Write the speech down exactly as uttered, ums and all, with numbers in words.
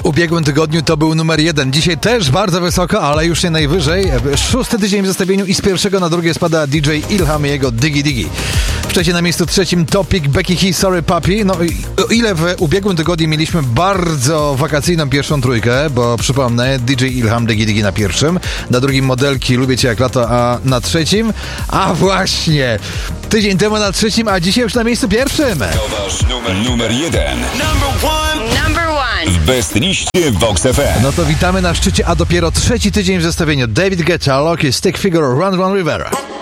ubiegłym tygodniu to był numer jeden. Dzisiaj też bardzo wysoko, ale już nie najwyżej. Szósty tydzień w zestawieniu i z pierwszego na drugie spada D J Ilham i jego Diggy Diggy. Wcześniej na miejscu trzecim Topic, Becky H, Sorry Papi. No i o ile w ubiegłym tygodniu mieliśmy bardzo wakacyjną pierwszą trójkę, bo przypomnę, D J Ilham, Diggy Diggy na pierwszym, na drugim Modelki, Lubię Cię jak lato, a na trzecim, a właśnie, tydzień temu na trzecim, a dzisiaj już na miejscu pierwszym. To wasz numer, numer jeden. Number one. Number one. W Best liście Vox F M. No to witamy na szczycie, a dopiero trzeci tydzień w zestawieniu. David Guetta, Loki, Stick Figure, Run Run River.